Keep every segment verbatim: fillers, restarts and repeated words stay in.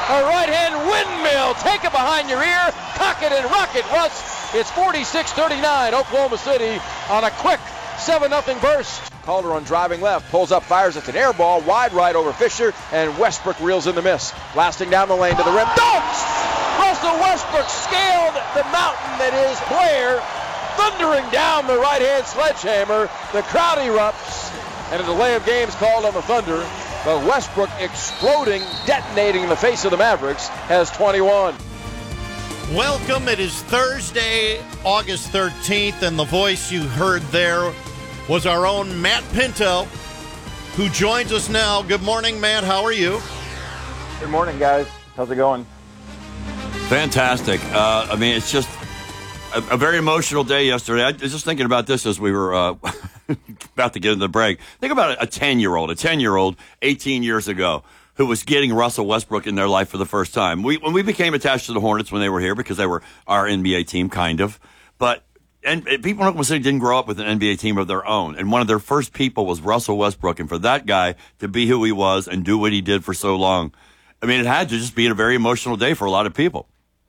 A right-hand windmill. Take it behind your ear. Cock it and rock it, Russ. It's forty-six thirty-nine, Oklahoma City on a quick seven nothing burst. Calderon driving left, pulls up, fires. It's an air ball, wide right over Fisher, and Westbrook reels in the miss. Blasting down the lane to the rim. Dunks! Russell Westbrook scaled the mountain that is Blair, thundering down the right-hand sledgehammer. The crowd erupts, and a delay of games called on the Thunder. But Westbrook exploding, detonating in the face of the Mavericks, has twenty-one. Welcome. It is Thursday, August thirteenth, and the voice you heard there was our own Matt Pinto, who joins us now. Good morning, Matt. How are you? Good morning, guys. How's it going? Fantastic. Uh, I mean, it's just a, a very emotional day yesterday. I was just thinking about this as we were uh, about to get into the break. Think about a ten-year-old, a ten-year-old eighteen years ago who was getting Russell Westbrook in their life for the first time. We, when we became attached to the Hornets when they were here, because they were our N B A team, kind of. But and, and people in Oklahoma City didn't grow up with an N B A team of their own. And one of their first people was Russell Westbrook. And for that guy to be who he was and do what he did for so long, I mean, it had to just be a very emotional day for a lot of people.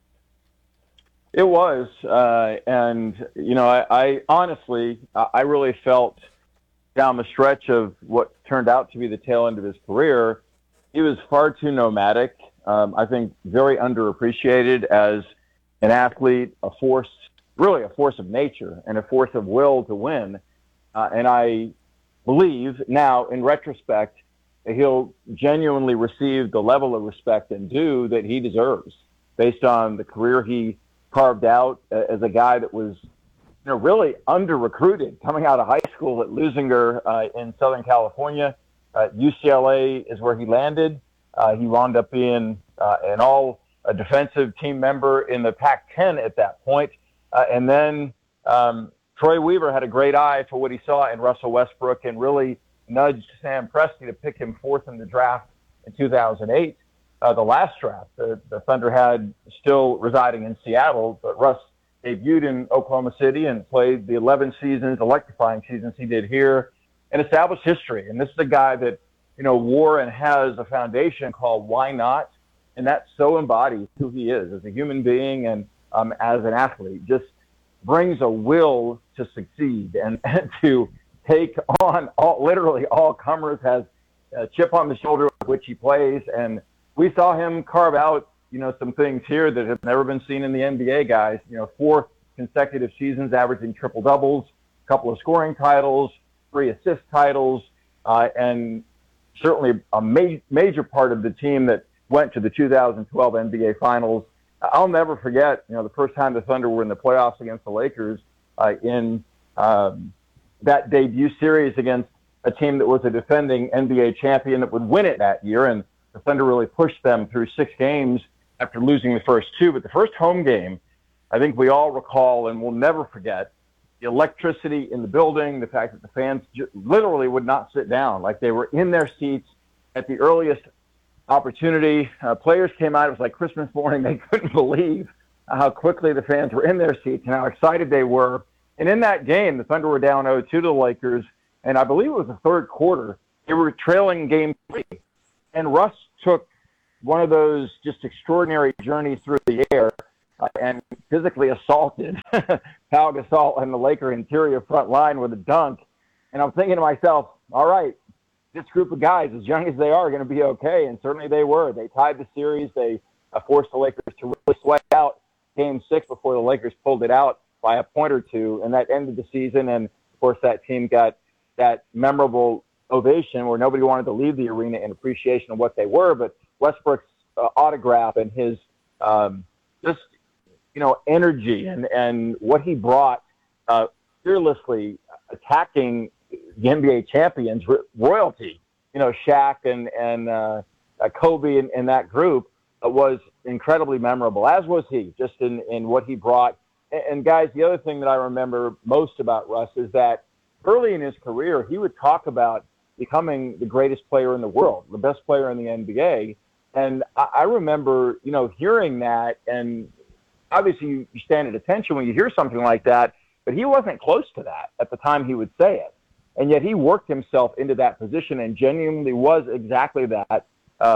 It was. Uh, and, you know, I, I honestly, I really felt down the stretch of what turned out to be the tail end of his career, he was far too nomadic. Um, I think very underappreciated as an athlete, a force, really a force of nature and a force of will to win. Uh, and I believe now, in retrospect, that he'll genuinely receive the level of respect and due that he deserves based on the career he carved out as a guy that was, you know, really under-recruited coming out of high school at Lusinger uh, in Southern California. Uh, U C L A is where he landed. Uh, he wound up being uh, an all a defensive team member in the Pac ten at that point. Uh, and then um, Troy Weaver had a great eye for what he saw in Russell Westbrook and really nudged Sam Presti to pick him fourth in the draft in two thousand eight. Uh, the last draft, the, the Thunder had still residing in Seattle, but Russ debuted in Oklahoma City and played the eleven seasons, electrifying seasons he did here, and established history. And this is a guy that, you know, wore and has a foundation called Why Not? And that so embodies who he is as a human being and um, as an athlete. Just brings a will to succeed and, and to take on all, literally all comers, has a chip on the shoulder with which he plays. And we saw him carve out, you know, some things here that have never been seen in the N B A, guys. You know, four consecutive seasons averaging triple doubles, a couple of scoring titles, three assist titles, uh, and certainly a ma- major part of the team that went to the two thousand twelve N B A Finals. I'll never forget, you know, the first time the Thunder were in the playoffs against the Lakers uh, in um, that debut series against a team that was a defending N B A champion that would win it that year, and the Thunder really pushed them through six games after losing the first two. But the first home game, I think we all recall and will never forget, the electricity in the building, the fact that the fans j- literally would not sit down, like they were in their seats at the earliest opportunity. Uh, players came out. It was like Christmas morning. They couldn't believe how quickly the fans were in their seats and how excited they were. And in that game, the Thunder were down oh two to the Lakers, and I believe it was the third quarter. They were trailing game three. And Russ took one of those just extraordinary journeys through the air uh, and physically assaulted Pau Gasol and the Laker interior front line with a dunk. And I'm thinking to myself, all right, this group of guys, as young as they are, are going to be okay. And certainly they were. They tied the series. They uh, forced the Lakers to really sweat out game six before the Lakers pulled it out by a point or two. And that ended the season. And, of course, that team got that memorable ovation where nobody wanted to leave the arena in appreciation of what they were. But Westbrook's uh, autograph and his um, just, you know, energy and, and what he brought uh, fearlessly attacking the N B A champions, royalty, you know, Shaq and, and uh, uh, Kobe and, and that group uh, was incredibly memorable, as was he, just in, in what he brought. And, and, guys, the other thing that I remember most about Russ is that early in his career, he would talk about becoming the greatest player in the world, the best player in the N B A. And I, I remember, you know, hearing that, and obviously you, you stand at attention when you hear something like that, but he wasn't close to that at the time he would say it. And yet he worked himself into that position and genuinely was exactly that. Uh,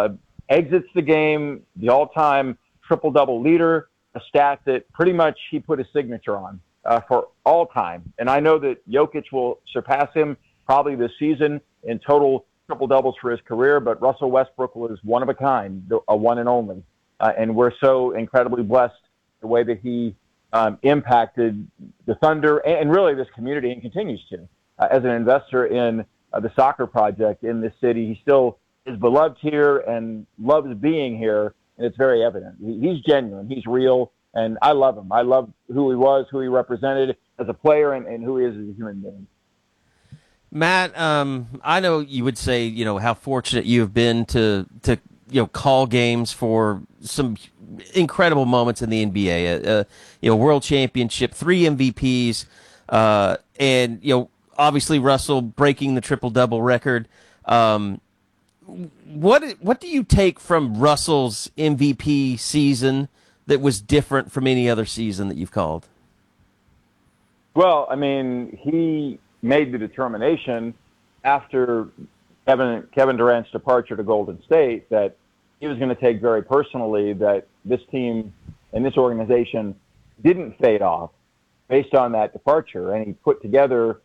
exits the game the all-time triple-double leader, a stat that pretty much he put a signature on uh, for all time. And I know that Jokic will surpass him probably this season in total triple-doubles for his career, but Russell Westbrook was one of a kind, a one and only. Uh, and we're so incredibly blessed the way that he um, impacted the Thunder and, and really this community, and continues to. Uh, as an investor in uh, the soccer project in this city, he still is beloved here and loves being here, and it's very evident. He, he's genuine, he's real, and I love him. I love who he was, who he represented as a player, and, and who he is as a human being. Matt, um, I know you would say, you know, how fortunate you have been to, to you know, call games for some incredible moments in the N B A. Uh, you know, World Championship, three M V Ps, uh, and, you know, obviously Russell breaking the triple-double record. Um, what what do you take from Russell's M V P season that was different from any other season that you've called? Well, I mean, he made the determination after Kevin Kevin Durant's departure to Golden State that he was going to take very personally that this team and this organization didn't fade off based on that departure, and he put together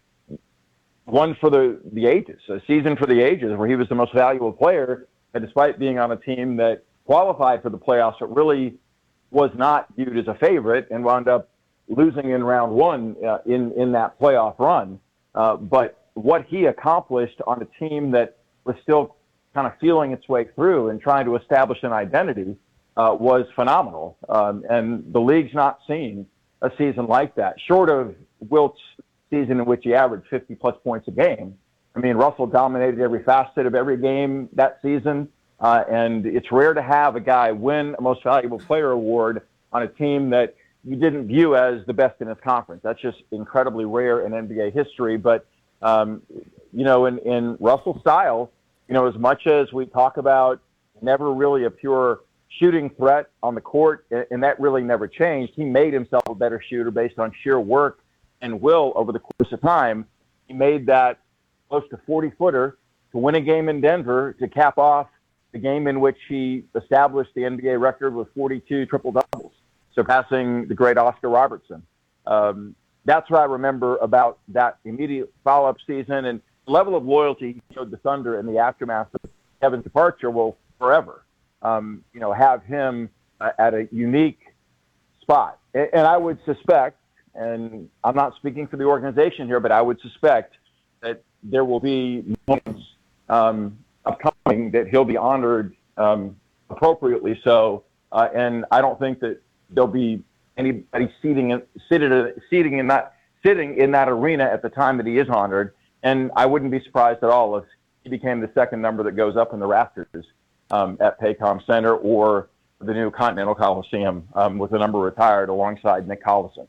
one for the, the ages, a season for the ages, where he was the most valuable player, and despite being on a team that qualified for the playoffs, it really was not viewed as a favorite and wound up losing in round one uh, in, in that playoff run. Uh, but what he accomplished on a team that was still kind of feeling its way through and trying to establish an identity uh, was phenomenal. Um, and the league's not seen a season like that, short of Wilt's season in which he averaged fifty plus points a game. I mean, Russell dominated every facet of every game that season, uh, and it's rare to have a guy win a Most Valuable Player award on a team that you didn't view as the best in his conference. That's just incredibly rare in N B A history. But, um, you know, in, in Russell's style, you know, as much as we talk about never really a pure shooting threat on the court, and that really never changed, he made himself a better shooter based on sheer work and will over the course of time. He made that close to forty-footer to win a game in Denver to cap off the game in which he established the N B A record with forty-two triple-doubles, surpassing the great Oscar Robertson. Um, that's what I remember about that immediate follow-up season, and the level of loyalty he showed the Thunder in the aftermath of Kevin's departure will forever, um, you know, have him uh, at a unique spot. And, and I would suspect, and I'm not speaking for the organization here, but I would suspect that there will be moments um, upcoming that he'll be honored um, appropriately so. Uh, and I don't think that there'll be anybody seating in, seated, seating in that sitting in that arena at the time that he is honored. And I wouldn't be surprised at all if he became the second number that goes up in the rafters um, at Paycom Center or the new Continental Coliseum um, with the number retired alongside Nick Collison.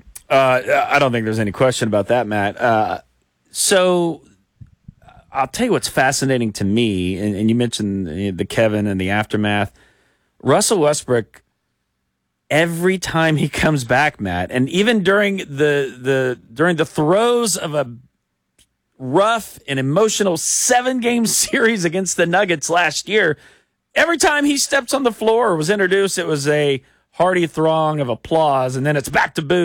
Uh, I don't think there's any question about that, Matt. Uh, so I'll tell you what's fascinating to me, and, and you mentioned the Kevin and the aftermath. Russell Westbrook, every time he comes back, Matt, and even during the the during the throes of a rough and emotional seven-game series against the Nuggets last year, every time he steps on the floor or was introduced, it was a hearty throng of applause, and then it's back to boo.